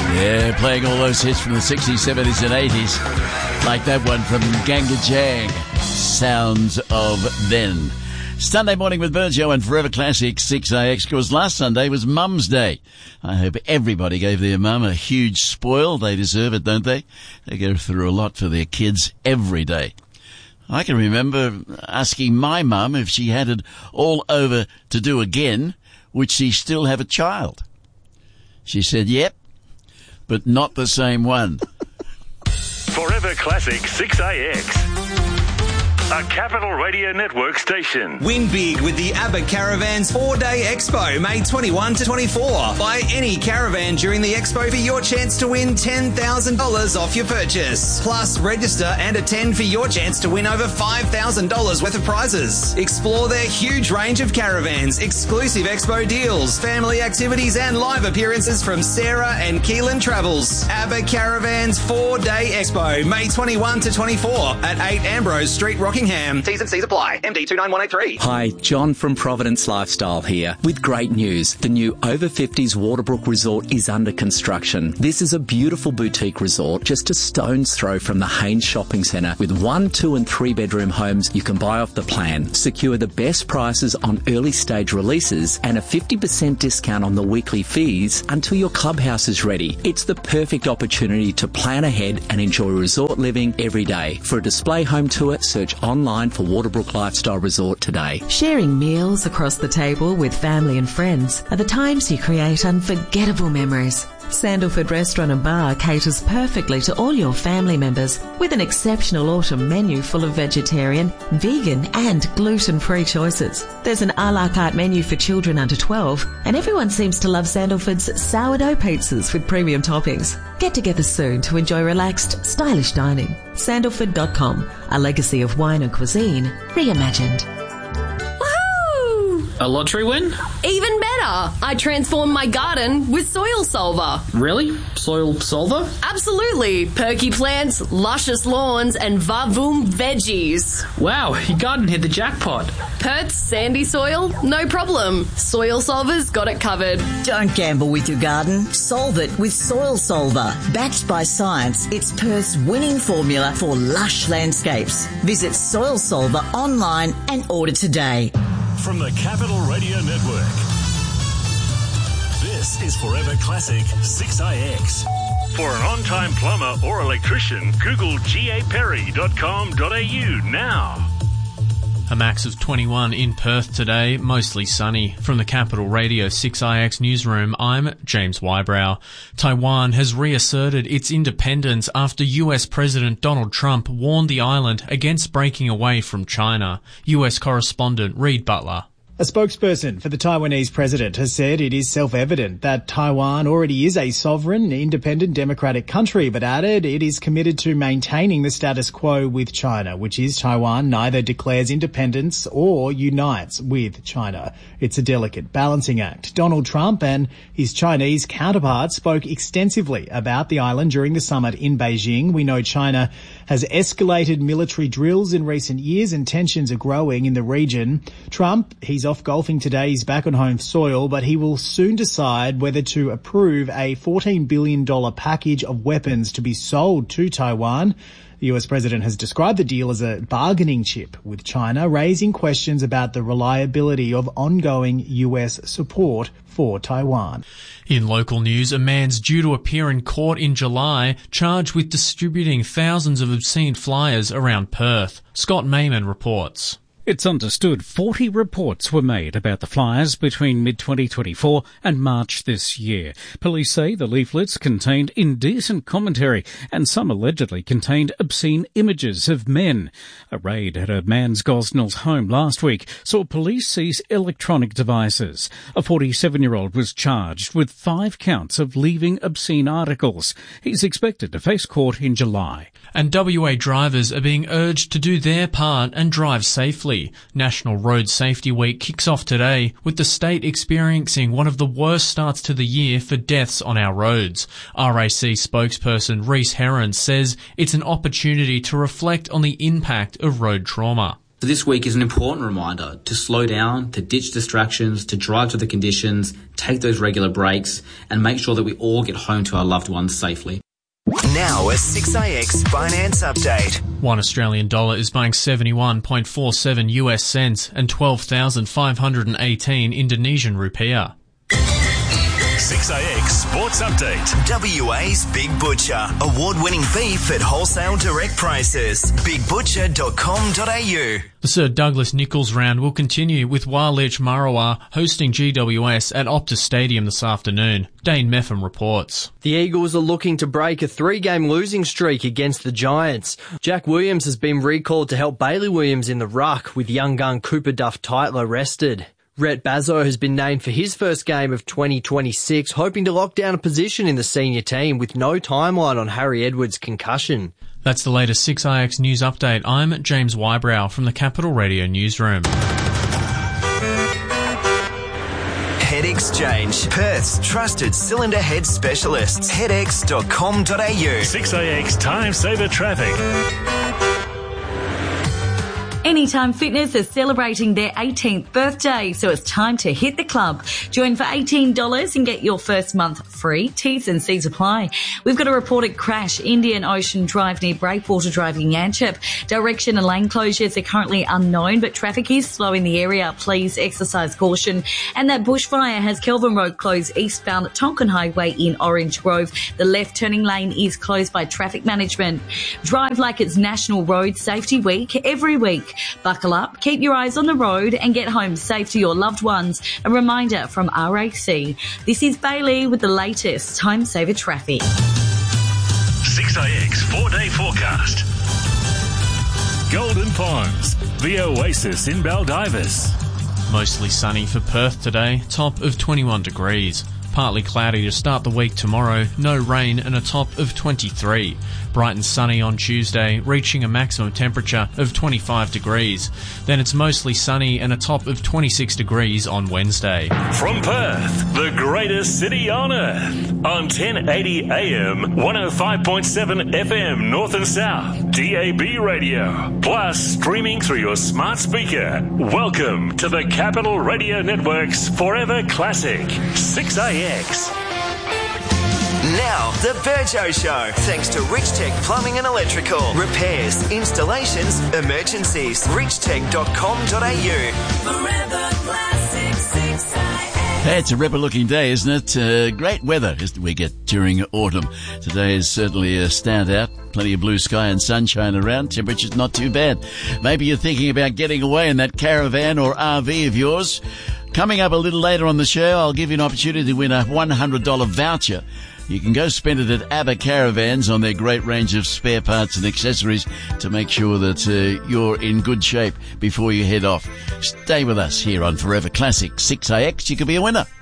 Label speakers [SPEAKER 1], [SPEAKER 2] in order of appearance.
[SPEAKER 1] Yeah, playing all those hits from the 60s, 70s and 80s. Like that one from Ganga Jang, Sounds of Then. Sunday morning with Virgil and Forever Classic 6AX, because last Sunday was Mum's Day. I hope everybody gave their mum a huge spoil. They deserve it, don't they? They go through a lot for their kids every day. I can remember asking my mum if she had it all over to do again, would she still have a child? She said, yep, but not the same one.
[SPEAKER 2] Forever Classic 6AX. A Capital Radio Network station.
[SPEAKER 3] Win big with the ABBA Caravans 4-Day Expo, May 21 to 24. Buy any caravan during the expo for your chance to win $10,000 off your purchase. Plus, register and attend for your chance to win over $5,000 worth of prizes. Explore their huge range of caravans, exclusive expo deals, family activities and live appearances from Sarah and Keelan Travels. ABBA Caravans 4-Day Expo, May 21 to 24 at 8 Ambrose Street, Rockingham. T's and C's apply. MD 29183.
[SPEAKER 4] Hi, John from Providence Lifestyle here with great news. The new Over 50s Waterbrook Resort is under construction. This is a beautiful boutique resort just a stone's throw from the Haynes Shopping Centre with 1, 2 and 3 bedroom homes you can buy off the plan. Secure the best prices on early stage releases and a 50% discount on the weekly fees until your clubhouse is ready. It's the perfect opportunity to plan ahead and enjoy resort living every day. For a display home tour, search online for Waterbrook Lifestyle Resort today.
[SPEAKER 5] Sharing meals across the table with family and friends are the times you create unforgettable memories. Sandalford Restaurant and Bar caters perfectly to all your family members with an exceptional autumn menu full of vegetarian, vegan and gluten-free choices. There's an a la carte menu for children under 12 and everyone seems to love Sandalford's sourdough pizzas with premium toppings. Get together soon to enjoy relaxed, stylish dining. Sandalford.com, a legacy of wine and cuisine reimagined.
[SPEAKER 6] A lottery win?
[SPEAKER 7] Even better! I transformed my garden with Soil Solver.
[SPEAKER 6] Really? Soil Solver?
[SPEAKER 7] Absolutely! Perky plants, luscious lawns, and Vavoom veggies.
[SPEAKER 6] Wow, your garden hit the jackpot.
[SPEAKER 7] Perth's sandy soil? No problem. Soil Solver's got it covered.
[SPEAKER 8] Don't gamble with your garden. Solve it with Soil Solver. Backed by science, it's Perth's winning formula for lush landscapes. Visit Soil Solver online and order today.
[SPEAKER 2] From the Capital Radio Network, this is Forever Classic 6AX. For an on-time plumber or electrician, Google gaperry.com.au now.
[SPEAKER 9] A max of 21 in Perth today, mostly sunny. From the Capital Radio 6IX newsroom, I'm James Wybrow. Taiwan has reasserted its independence after US President Donald Trump warned the island against breaking away from China. US correspondent Reid Butler.
[SPEAKER 10] A spokesperson for the Taiwanese president has said it is self-evident that Taiwan already is a sovereign, independent, democratic country, but added it is committed to maintaining the status quo with China, which is Taiwan neither declares independence or unites with China. It's a delicate balancing act. Donald Trump and his Chinese counterpart spoke extensively about the island during the summit in Beijing. We know China has escalated military drills in recent years and tensions are growing in the region. Trump, he's off golfing today. He's back on home soil, but he will soon decide whether to approve a $14 billion package of weapons to be sold to Taiwan. The US president has described the deal as a bargaining chip with China, raising questions about the reliability of ongoing US support for Taiwan.
[SPEAKER 9] In local news, a man's due to appear in court in July, charged with distributing thousands of obscene flyers around Perth. Scott Mayman reports.
[SPEAKER 11] It's understood 40 reports were made about the flyers between mid-2024 and March this year. Police say the leaflets contained indecent commentary and some allegedly contained obscene images of men. A raid at a man's Gosnells home last week saw police seize electronic devices. A 47-year-old was charged with 5 counts of leaving obscene articles. He's expected to face court in July.
[SPEAKER 9] And WA drivers are being urged to do their part and drive safely. National Road Safety Week kicks off today, with the state experiencing one of the worst starts to the year for deaths on our roads. RAC spokesperson Reese Heron says it's an opportunity to reflect on the impact of road trauma.
[SPEAKER 12] So this week is an important reminder to slow down, to ditch distractions, to drive to the conditions, take those regular breaks, and make sure that we all get home to our loved ones safely.
[SPEAKER 13] Now a 6IX finance update.
[SPEAKER 9] One Australian dollar is buying 71.47 US cents and 12,518 Indonesian rupiah.
[SPEAKER 2] 6IX Sports Update.
[SPEAKER 13] WA's Big Butcher. Award-winning beef at wholesale direct prices. BigButcher.com.au.
[SPEAKER 9] The Sir Douglas Nicholls round will continue with Wild Edge Marawa hosting GWS at Optus Stadium this afternoon. Dane Meffam reports.
[SPEAKER 14] The Eagles are looking to break a 3-game losing streak against the Giants. Jack Williams has been recalled to help Bailey Williams in the ruck, with young gun Cooper Duff-Tytler rested. Rhett Bazzo has been named for his first game of 2026, hoping to lock down a position in the senior team with no timeline on Harry Edwards' concussion.
[SPEAKER 9] That's the latest 6IX News Update. I'm James Wybrow from the Capital Radio Newsroom.
[SPEAKER 13] Head Exchange, Perth's trusted cylinder head specialists. Headex.com.au.
[SPEAKER 2] 6IX Time Saver Traffic.
[SPEAKER 15] Anytime Fitness is celebrating their 18th birthday, so it's time to hit the club. Join for $18 and get your first month free. T's and C's apply. We've got a reported crash, Indian Ocean Drive near Breakwater Drive in Yanchep. Direction and lane closures are currently unknown, but traffic is slow in the area. Please exercise caution. And that bushfire has Kelvin Road closed eastbound at Tonkin Highway in Orange Grove. The left turning lane is closed by traffic management. Drive like it's National Road Safety Week every week. Buckle up, keep your eyes on the road and get home safe to your loved ones. A reminder from RAC. This is Bailey with the latest Time Saver Traffic.
[SPEAKER 2] 6IX 4-day forecast. Golden Ponds, the oasis in Baldivis.
[SPEAKER 9] Mostly sunny for Perth today, top of 21 degrees. Partly cloudy to start the week tomorrow, no rain and a top of 23. Bright and sunny on Tuesday, reaching a maximum temperature of 25 degrees. Then it's mostly sunny and a top of 26 degrees on Wednesday.
[SPEAKER 2] From Perth, the greatest city on earth. On 1080 AM, 105.7 FM North and South, DAB radio. Plus streaming through your smart speaker. Welcome to the Capital Radio Network's Forever Classic, 6IX.
[SPEAKER 13] Now, the Burjo Show, thanks to Richtech Plumbing and Electrical. Repairs, installations, emergencies. Richtech.com.au.
[SPEAKER 1] Forever Classic 6IX. Hey, it's a ripper-looking day, isn't it? Great weather we get during autumn. Today is certainly a standout. Plenty of blue sky and sunshine around. Temperature's not too bad. Maybe you're thinking about getting away in that caravan or RV of yours. Coming up a little later on the show, I'll give you an opportunity to win a $100 voucher. You can go spend it at ABBA Caravans on their great range of spare parts and accessories to make sure that you're in good shape before you head off. Stay with us here on Forever Classic 6IX. You could be a winner.